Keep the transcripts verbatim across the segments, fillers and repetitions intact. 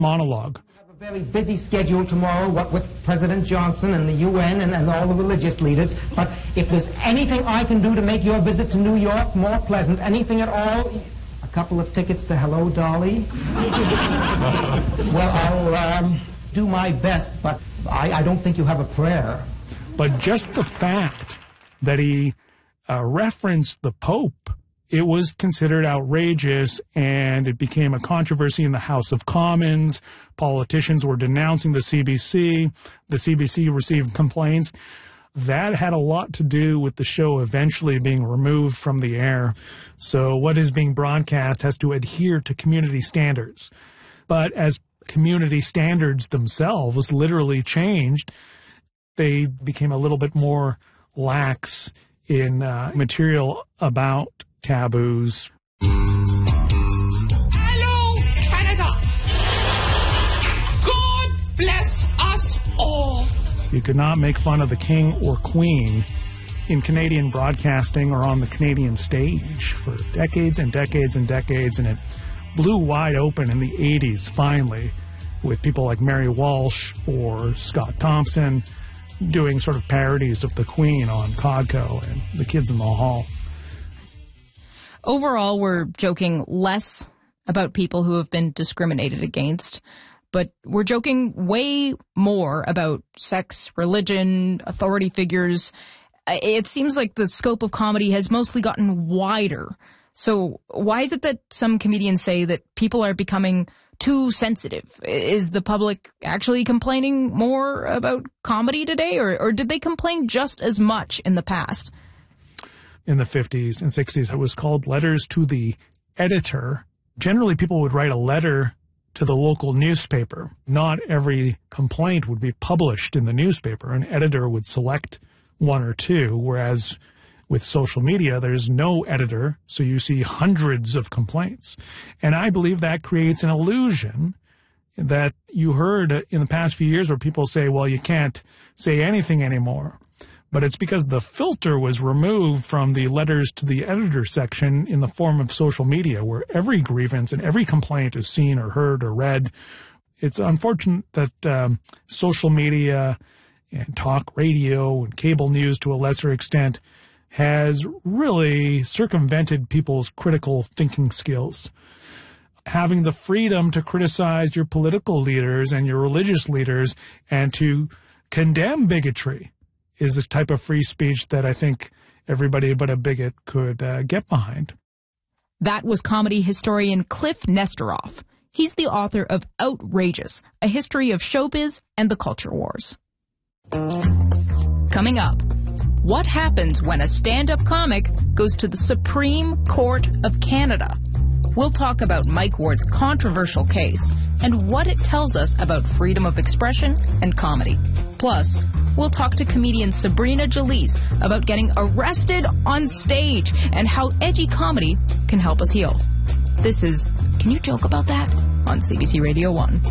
monologue. I have a very busy schedule tomorrow, what with President Johnson and the U N and, and all the religious leaders, but if there's anything I can do to make your visit to New York more pleasant, anything at all, a couple of tickets to Hello, Dolly? Well, I'll um, do my best, but I, I don't think you have a prayer. But just the fact that he uh, referenced the Pope, it was considered outrageous, and it became a controversy in the House of Commons. Politicians were denouncing the C B C. The C B C received complaints. That had a lot to do with the show eventually being removed from the air. So what is being broadcast has to adhere to community standards. But as community standards themselves literally changed, they became a little bit more lax in uh, material about taboos. Hello, Canada. God bless us all. You could not make fun of the king or queen in Canadian broadcasting or on the Canadian stage for decades and decades and decades, and it blew wide open in the eighties, finally, with people like Mary Walsh or Scott Thompson doing sort of parodies of the Queen on Codco and The Kids in the Hall. Overall, we're joking less about people who have been discriminated against, but we're joking way more about sex, religion, authority figures. It seems like the scope of comedy has mostly gotten wider. So why is it that some comedians say that people are becoming too sensitive? Is the public actually complaining more about comedy today, or, or did they complain just as much in the past? In the fifties and sixties, it was called letters to the editor. Generally, people would write a letter to the local newspaper. Not every complaint would be published in the newspaper. An editor would select one or two, whereas with social media, there's no editor, so you see hundreds of complaints. And I believe that creates an illusion that you heard in the past few years where people say, well, you can't say anything anymore. But it's because the filter was removed from the letters to the editor section in the form of social media, where every grievance and every complaint is seen or heard or read. It's unfortunate that um, social media and talk radio and cable news to a lesser extent has really circumvented people's critical thinking skills. Having the freedom to criticize your political leaders and your religious leaders and to condemn bigotry is a type of free speech that I think everybody but a bigot could uh, get behind. That was comedy historian Cliff Nesteroff. He's the author of Outrageous, A History of Showbiz and the Culture Wars. Coming up, what happens when a stand-up comic goes to the Supreme Court of Canada? We'll talk about Mike Ward's controversial case and what it tells us about freedom of expression and comedy. Plus, we'll talk to comedian Sabrina Jalise about getting arrested on stage and how edgy comedy can help us heal. This is Can You Joke About That? On C B C Radio one.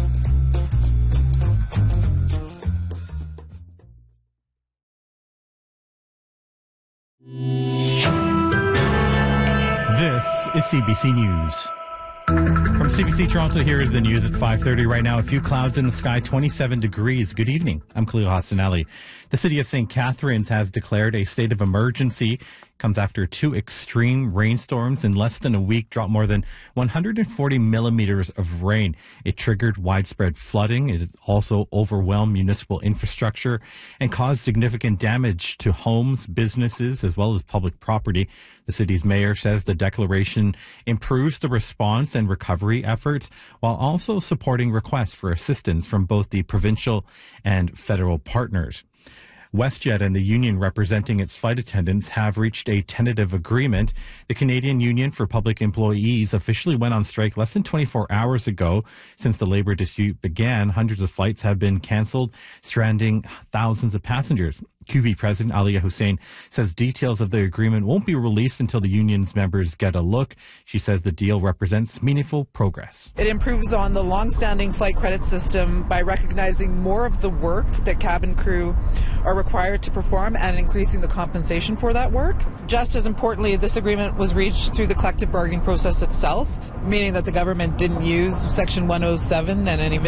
This is C B C News. From C B C Toronto, here is the news at five thirty right now. A few clouds in the sky, twenty-seven degrees. Good evening. I'm Khalil Hassanali. The city of Saint Catharines has declared a state of emergency. Comes after two extreme rainstorms in less than a week dropped more than one hundred forty millimeters of rain. It triggered widespread flooding. It also overwhelmed municipal infrastructure and caused significant damage to homes, businesses, as well as public property. The city's mayor says the declaration improves the response and recovery efforts while also supporting requests for assistance from both the provincial and federal partners. WestJet and the union representing its flight attendants have reached a tentative agreement. The Canadian Union for Public Employees officially went on strike less than twenty-four hours ago. Since the labor dispute began, hundreds of flights have been canceled, stranding thousands of passengers. Q B President Alia Hussein says details of the agreement won't be released until the union's members get a look. She says the deal represents meaningful progress. It improves on the long-standing flight credit system by recognizing more of the work that cabin crew are required to perform and increasing the compensation for that work. Just as importantly, this agreement was reached through the collective bargaining process itself, meaning that the government didn't use Section one oh seven and any